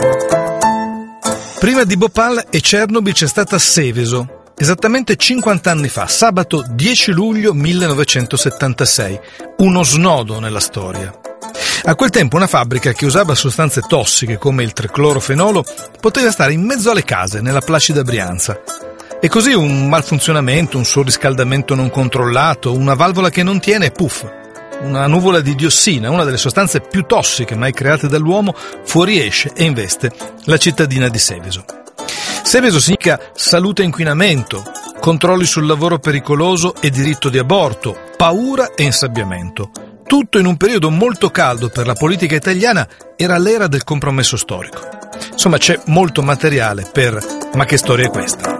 Prima di Bhopal e Chernobyl c'è stata Seveso, esattamente 50 anni fa, sabato 10 luglio 1976, uno snodo nella storia. A quel tempo una fabbrica che usava sostanze tossiche come il triclorofenolo poteva stare in mezzo alle case, nella placida Brianza. E così un malfunzionamento, un surriscaldamento non controllato, una valvola che non tiene e puff, una nuvola di diossina, una delle sostanze più tossiche mai create dall'uomo, fuoriesce e investe la cittadina di Seveso. Seveso significa salute e inquinamento, controlli sul lavoro pericoloso e diritto di aborto, paura e insabbiamento. Tutto in un periodo molto caldo per la politica italiana, era l'era del compromesso storico. Insomma, c'è molto materiale per Ma che storia è questa?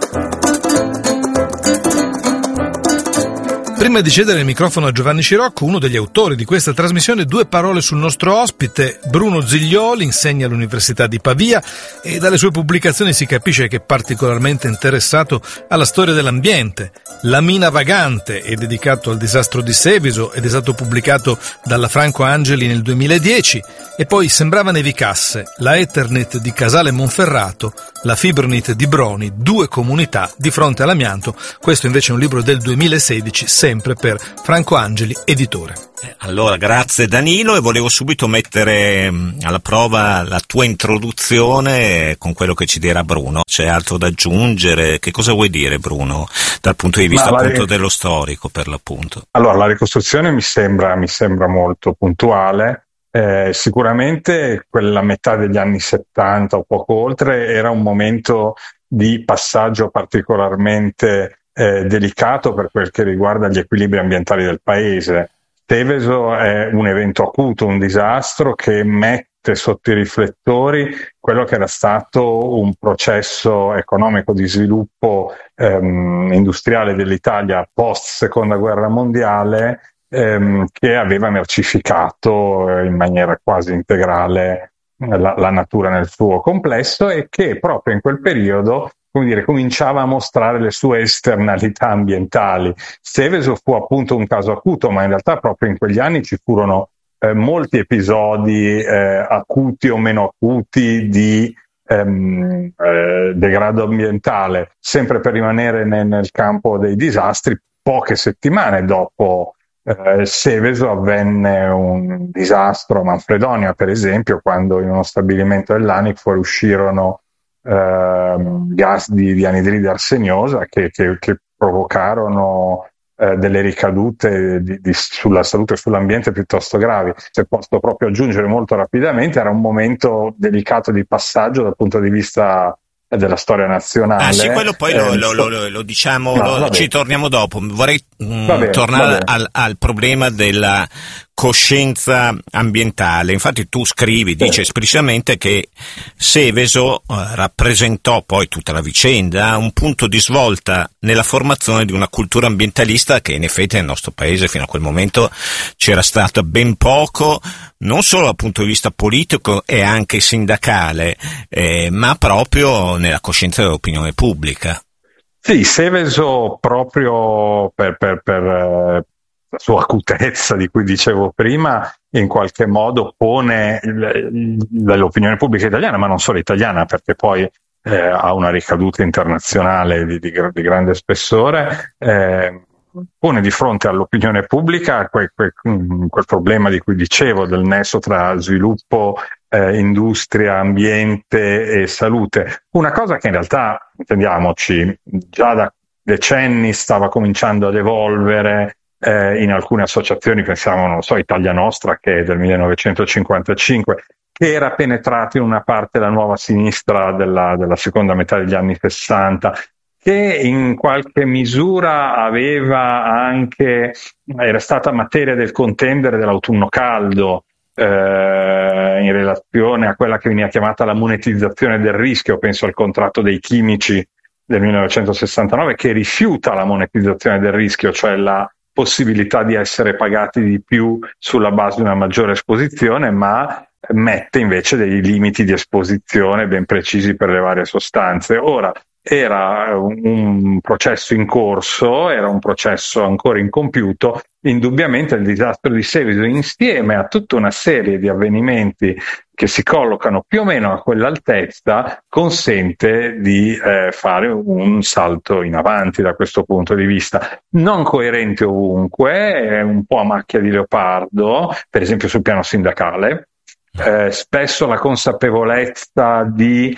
Prima di cedere il microfono a Giovanni Scirocco, uno degli autori di questa trasmissione, due parole sul nostro ospite. Bruno Ziglioli insegna all'Università di Pavia e dalle sue pubblicazioni si capisce che è particolarmente interessato alla storia dell'ambiente. La mina vagante è dedicato al disastro di Seveso ed è stato pubblicato dalla Franco Angeli nel 2010, e poi Sembrava nevicasse, la Eternit di Casale Monferrato, la Fibronit di Broni, due comunità di fronte all'amianto. Questo invece è un libro del 2016, sempre per Franco Angeli, editore. Allora, grazie Danilo, e volevo subito mettere alla prova la tua introduzione con quello che ci dirà Bruno. C'è altro da aggiungere? Che cosa vuoi dire, Bruno, dal punto di vista appunto dello storico, per l'appunto? Allora, la ricostruzione mi sembra molto puntuale. Sicuramente quella metà degli anni 70 o poco oltre era un momento di passaggio particolarmente delicato per quel che riguarda gli equilibri ambientali del paese. Seveso è un evento acuto, un disastro che mette sotto i riflettori quello che era stato un processo economico di sviluppo industriale dell'Italia post seconda guerra mondiale, che aveva mercificato in maniera quasi integrale la natura nel suo complesso, e che proprio in quel periodo, come dire, cominciava a mostrare le sue esternalità ambientali. Seveso fu appunto un caso acuto, ma in realtà proprio in quegli anni ci furono molti episodi acuti o meno acuti di degrado ambientale. Sempre per rimanere nel campo dei disastri, poche settimane dopo Seveso avvenne un disastro a Manfredonia, per esempio, quando in uno stabilimento dell'ANIC fuoriuscirono gas di anidride arseniosa che provocarono delle ricadute sulla salute e sull'ambiente piuttosto gravi. Se posso proprio aggiungere molto rapidamente, era un momento delicato di passaggio dal punto di vista della storia nazionale. Ah sì, quello poi lo diciamo, ci torniamo dopo. Vorrei tornare al problema della coscienza ambientale. Infatti tu scrivi, dice esplicitamente che Seveso rappresentò poi tutta la vicenda, un punto di svolta nella formazione di una cultura ambientalista che in effetti nel nostro paese fino a quel momento c'era stata ben poco, non solo dal punto di vista politico e anche sindacale, ma proprio nella coscienza dell'opinione pubblica. Sì, Seveso, proprio per la sua acutezza di cui dicevo prima, in qualche modo pone l'opinione pubblica italiana, ma non solo italiana, perché poi ha una ricaduta internazionale di grande spessore, pone di fronte all'opinione pubblica quel problema di cui dicevo, del nesso tra sviluppo, industria, ambiente e salute. Una cosa che in realtà, intendiamoci, già da decenni stava cominciando ad evolvere in alcune associazioni. Pensiamo, non so, Italia Nostra, che è del 1955, che era penetrato in una parte della nuova sinistra della seconda metà degli anni 60, che in qualche misura era stata materia del contendere dell'autunno caldo, in relazione a quella che veniva chiamata la monetizzazione del rischio. Penso al contratto dei chimici del 1969, che rifiuta la monetizzazione del rischio, cioè la possibilità di essere pagati di più sulla base di una maggiore esposizione, ma mette invece dei limiti di esposizione ben precisi per le varie sostanze. Ora, era un processo in corso, era un processo ancora incompiuto. Indubbiamente il disastro di Seveso, insieme a tutta una serie di avvenimenti che si collocano più o meno a quell'altezza, consente di fare un salto in avanti da questo punto di vista. Non coerente ovunque, è un po' a macchia di leopardo, per esempio sul piano sindacale. Spesso la consapevolezza di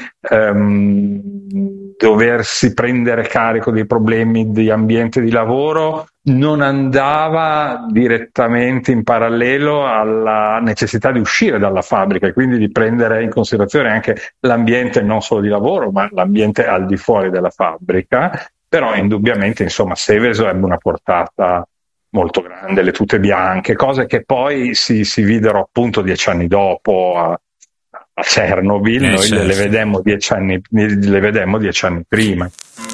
doversi prendere carico dei problemi di ambiente di lavoro non andava direttamente in parallelo alla necessità di uscire dalla fabbrica e quindi di prendere in considerazione anche l'ambiente non solo di lavoro, ma l'ambiente al di fuori della fabbrica. Però indubbiamente, insomma, Seveso ebbe una portata molto grande, le tute bianche, cose che poi si videro appunto 10 anni dopo a Chernobyl. Noi le vedemmo 10 anni prima.